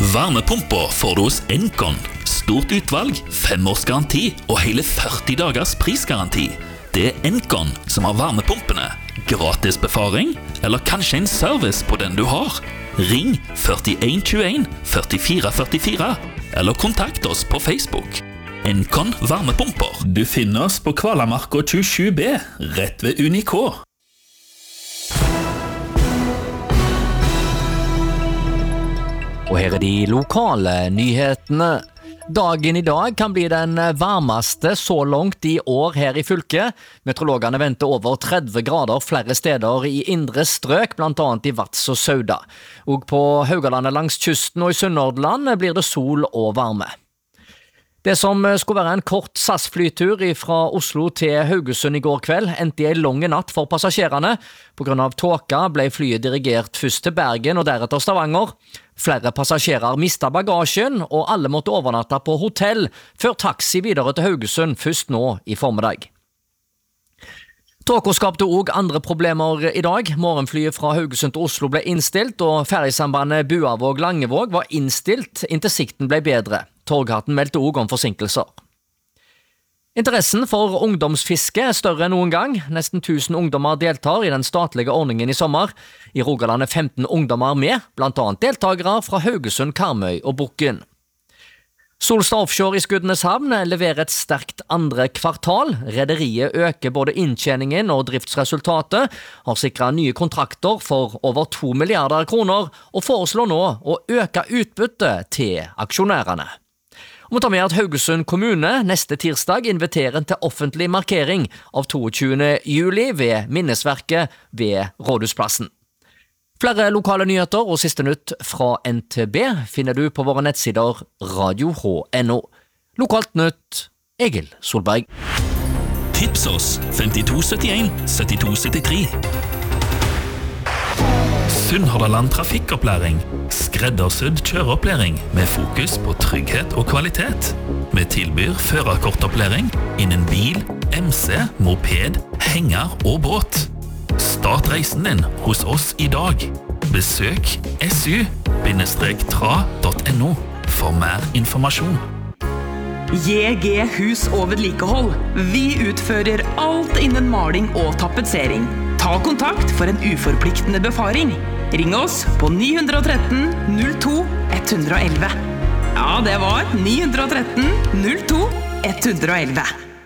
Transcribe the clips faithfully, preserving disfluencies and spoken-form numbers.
Varmepumper får du hos Encon. Stort utvalg, fem års garanti og hele førti dagers prisgaranti. Det er Encon som har varmepumpene. Gratis befaring, eller kanskje en service på den du har. Ring førtien tjueen førtifire førtifire, eller kontakt oss på Facebook. Encon varmepumper. Du finner oss på Kvalamarka tjuesju B, rett ved Unikå. Og her er de lokale nyhetene. Dagen i dag kan bli den varmeste så langt i år her i fylket. Meteorologene venter over tretti grader flere steder i indre strøk, blant annet i Vats og Sauda. Og på Haugalandet langs kysten og i Sunnhordland blir det sol og varme. Det som skulle være en kort S A S-flytur fra Oslo til Haugesund i går kveld, endte i en lang natt for passasjerene. På grunn av tåka ble flyet dirigert først til Bergen og deretter Stavanger. Flere passasjerer mistet bagasjen, og alle måtte overnatte på hotell, før taxi videre til Haugesund først nå i formiddag. Tåka skapte også andre problemer i dag. Morgenflyet fra Haugesund til Oslo ble innstilt, og ferjesambandet Buavåg-Langevåg var innstilt inntil sikten ble bedre. Torghatten meldte også om forsinkelser. Interessen for ungdomsfiske er større enn noen gang. Nesten tusen ungdommer deltar i den statlige ordningen i sommer. I Rogaland er femten ungdommer med, blant annet deltagere fra Haugesund, Karmøy og Bukken. Solstad Offshore i Skudeneshavn leverer et sterkt andre kvartal. Rederiet øker både inntjeningen og driftsresultatet, har sikret nye kontrakter for over to milliarder kroner og foreslår nå å øke utbyttet til aksjonærene. Og vi tar med at Haugesund kommune neste tirsdag inviterer til offentlig markering av toogtyvende juli ved minnesverket ved Rådhusplassen. Flere lokale nyheter og siste nytt fra N T B finner du på våre nettsider radio h punktum n o. Lokalt nytt, Egil Solberg. Tips oss femtito syttien syttito syttitre. Sunnhordland trafikkopplæring. Skreddersydd kjøreopplæring med fokus på trygghet og kvalitet. Vi tilbyr førerkortopplæring innen bil, M C, moped, henger og båt. Start reisen din hos oss i dag. Besøk s u bindestrek tra punktum n o for mer informasjon. J G Hus og vedlikehold. Vi utfører alt innen maling og tapetsering. Ta kontakt for en uforpliktende befaring. Ring oss på ni ett tre null to ett ett ett. Ja, det var ni ett tre null to ett ett ett.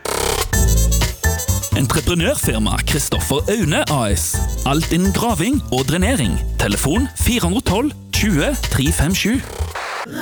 Entreprenørfirma Kristoffer Aune A S. Alt innen graving og drenering. Telefon fire ett to tjue tre fem sju.